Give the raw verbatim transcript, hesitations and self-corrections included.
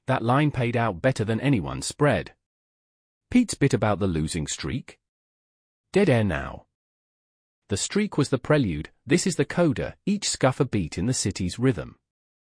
That line paid out better than anyone's spread. Pete's bit about the losing streak? Dead air now. The streak was the prelude, this is the coda, each scuff a beat in the city's rhythm.